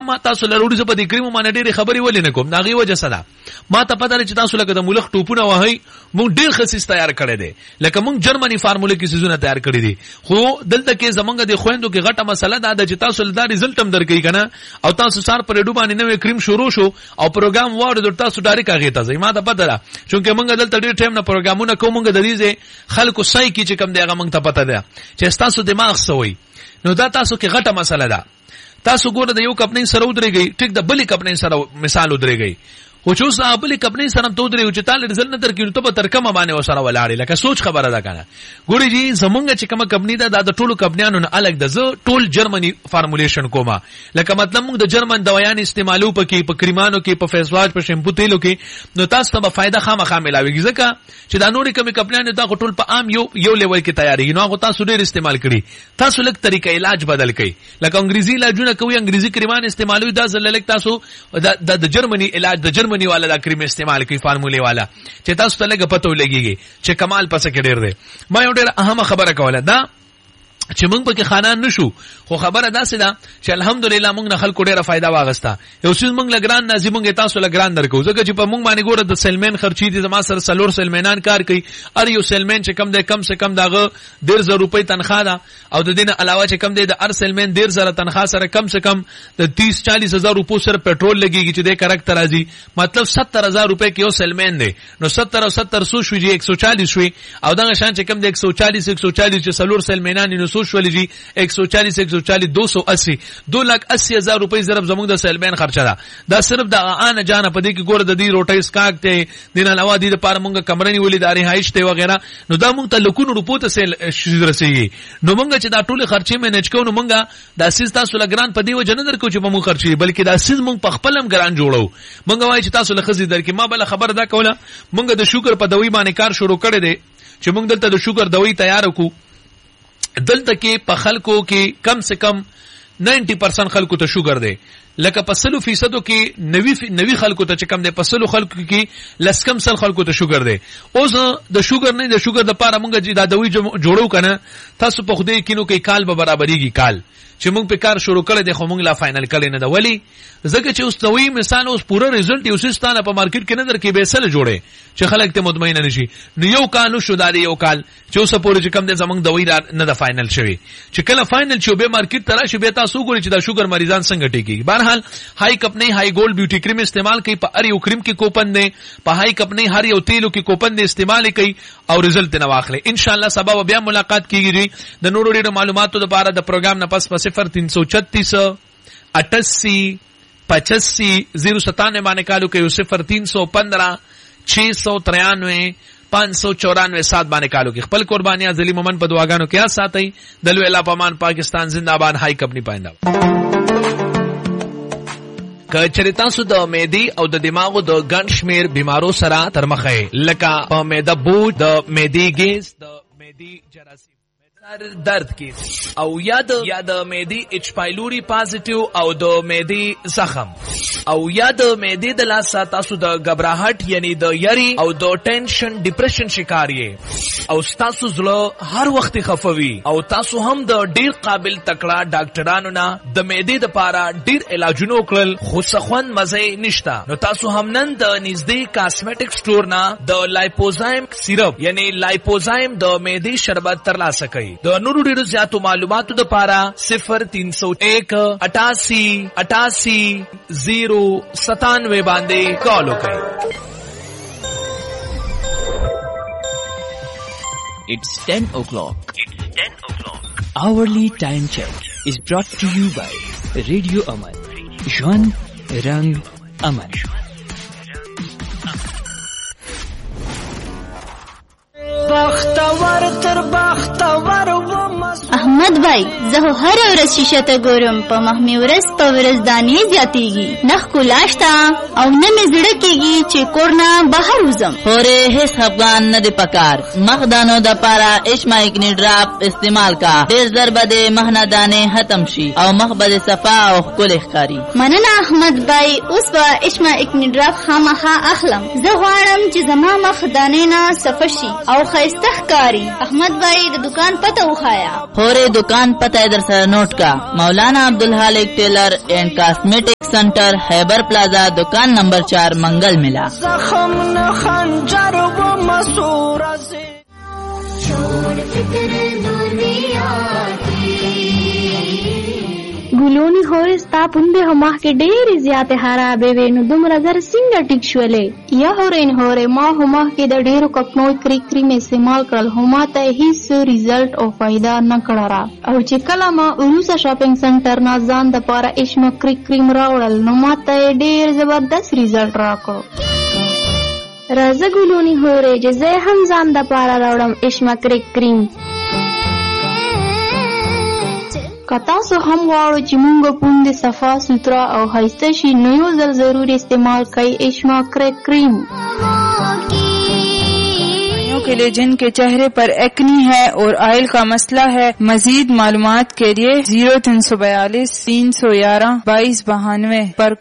ما تاسو لروړي زه په دې کریمو باندې ډېرې خبرې ولې نه کوم ناغي وجه صدا ما ته پته چې تاسو لکه د ملخ ټوپونه وهي مونږ ډېر خصيص تیار کړی دی لکه مونږ جرمني فارموله کې سيزونه تیار کړی دي خو دلته کې زمونږ د خويندو کې غټه مسله ده چې تاسو لدا رزلټ هم درکې کنه او تاسو سار پر ډو باندې نوې کریم شروع شو او پروګرام واره د تاسو ډایرک هغه ته ځي ما ته پته ده چې مونږ دلته ډېر ټایم نه پروګرامونه کوو مونږ د دې خلکو سای کې چې کم دی هغه مونږ ته پته ده چې تاسو دماغ سوي نو دا تاسو کې غټه مسله ده تاسو ګوره د یو کمپنی سره ودرېږئ ټیک د بلې کمپنی سره مثال ودرېږئ خو چې اوس بلې کمپنی سره ته ودرېږئ چې تعالی رزلټ نه درکړي نو ته به تر کومه باندې وسره ولاړې لکه سوچ خبره ده کنه ګوري جی زمونږ چې کومه کمپنی ده د ټولو کمپنیانو نه الګ ده زه ټول جرمني فارمولیشن کومه لکه مطلب موږ د جرمن دوايان استعمالو پکې په کریمانو کې په فیس واش په شیمپو تیلو کې نو تاسو ته به فائدہ خامخا ملاويږي ځکه چې دا نورې کومې کمپنیانو دا ټول په عام یو لیول کې تیاری نو هغه تاسو ډېر استعمال کړي تاسو لک طریقې علاج بدل کړئ لکه انګریزي علاجونه کوي انګریزي کریمان استعمالوي دا زللک تاسو د جرمني علاج د جرمني والا دا کریم استعمال کوي فارموله والا چې تاسو ته لګ پته ولګيږي چې کمال پس کې ډېر دی ما یو ډېر اهمه خبره کوله دا چې موږ پکې خانان نشو خو خبره داسې ده چې الحمدلله موږ نه خلکو ډېره فائدہ واغسته یو څه موږ لګران نازي موږ تاسو لګران درکو ځکه چې په موږ باندې ګوره د سلمین خرچي دي زما سره سلور سلمینان کار کوي ار یو سلمین چې کم دی کم سے کم داغه 1.5 روپۍ تنخواه ده او د دې نه علاوه چې کم دی د ار سلمین 1.5 تنخواه سره کم سے کم د 30-40 هزار روپو سره پټرول لګيږي چې د کریکټر راځي مطلب 70,000 روپۍ کې یو سلمین دی نو 70 او 70 سو شوي 140 شوي او دغه شان چې کم دی 140 چې سلور سلمینان نو سو شولې جی 140 280 2,80,000 روپۍ ضرب زموږ د سیلمین خرچه ده دا صرف د ان جان په دې کې ګوره د دې روټي سکاک ته دین علاوه دې لپاره موږ کمرنی ولې د رهایش ته وغیرہ نو دا موږ ته لکونو روپو ته سیل رسېږي نو موږ چې دا ټول خرچې مینج کوو نو موږ د اساس تاسو لګران په دې وجه نه درکو چې موږ خرچې بلکې د اساس موږ په خپل هم ګران جوړو موږ وایي چې تاسو لخصې درکې ما بل خبر دا کوله موږ د شوګر په دوی باندې کار شروع کړی دی چې موږ دلته د شوګر دوی تیار وکړو دلته کې په خلکو کې کم سے کم 90% خلکو ته شوګر دی لکه په 100% کې 90 خلکو ته چې کم دی په 100 خلکو کې لسکم سل خلکو ته شوګر دی اوس د شوګر نه د شوګر د پاره موږ د دوی جوړو کنه تاسو په خوده کینو کې کال به برابرېږي کال چې موږ په کار شروع کړی دی خو موږ لا فائنل کړی نه دی ولی ځکه چې اوس دوی مثال اوس پوره رزلټ یو سیستانه په مارکیټ کې نه درکې به سل جوړي چې خلک ته مطمئن نشي نو یو کال شو دا یو کال چې اوس پوره چې کم دی زمونږ دوی نه د فائنل شوی چې کله فائنل شو به مارکیټ ترا شو به تاسو ګورئ چې دا شوګر مریضان څنګه ټیکي بهرحال هاي کمپنی هاي ګولډ بیوټي کریم استعمال کوي په ار یو کریم کې کوپن دی په هاي کمپنی هر یو تیلو کې کوپن دی استعمال کوي او رزلټ نه واخلي ان شاء الله سبا بیا ملاقات کیږي د نورو ډیرو معلوماتو لپاره د پروګرام نه پس 0336 88 85 097 باندې کالو کې 0315 693 594 7 باندې کالو کې خپل قربانیا ذلی مومن په دعاګانو کې ساتي دلو الله پامان پاکستان زنده‌باد هاي کمپنی پاینده کچری تاسو د معدې او د دماغو د ګڼ شمیر بیمارو سره تر مخه لکه په معده بوج د معدې ګیس د معدې جراثیم درد کې او یا د معدې اچ پایلوري پازیټیو او د معدې زخم او یا د معدې د لاسه تاسو د غبرهټ یعنی د یری او د ټینشن ډیپریشن شکار یې او تاسو زړه هر وخت خفوي او تاسو هم د ډیر قابل تکړه ډاکټرانو نه د معدې د پاره ډیر علاجونه وکړل خو څخون مزه نشتا نو تاسو هم نن د نږدې کاسمیټک سٹور نه د لایپوزایم سیرپ یعنی لایپوزایم د معدې شربت ترلاسه کړئ د نورو ډیرو زیاتو معلوماتو د پاره 0301 88 88 097 باندې کال وکړئ. It's 10 o'clock. Hourly time check is brought to you by Radio Aman. Jwan Rang Aman. احمد بھائی زه هر ورځ شیشه ته ګورم په مخمې ورځ په ورځ دانې زیاتېږي نخ کولاشته او نه مې زړه کېږي چې کور نه بهر وځم پورې هیڅ افغان نه دی پکار مخ دانو د پاره اشما اګنی ډراپ استعمال کا ډېر زر به د مخ نه دانې ختم شي او مخ به صفا او ښکلی ښکاري مننه احمد بھائی اوس به اشما اګنی ډراپ خامخا اخلم زه غواړم چې زما مخ دانې نه صفا شي او ښایسته ښکاري احمد بھائی د دکان پته وښایه होरे दुकान पता इधर sir note का मौलाना अब्दुल हालिक Taylor and cosmetic centre Haber plaza दुकान नंबर 4 मंगल मिला। ګلونی هورې ستا پوندې هم مخکې ډېرې زیاتې خرابې وې نو دومره زر څنګه ټیک شولې؟ یا هورې ما هم مخکې د ډېرو کپنوی کریم استعمال کړل خو ما ته هیڅ ریزلټ او فایده نه کړه را او چې کله ما وروسته شاپینګ سنټر نه ځان دپاره اشما کریم راوړل نو ما ته یې ډېر زبردست ریزلټ راکړ. راځه ګلونی هورې چې زه هم ځان دپاره راوړم اشما کریم. که تاسو هم غواړو چې مونږ پوندې صفا سوترا او ښایسته شي نو یو ځل ضرور استعمال کړئ اشما کریم. के लिए जिनके चेहरे पर एक्नी है और ऑयल का मसला है, मजीद मालूमात के लिए 0342 311 2292 पर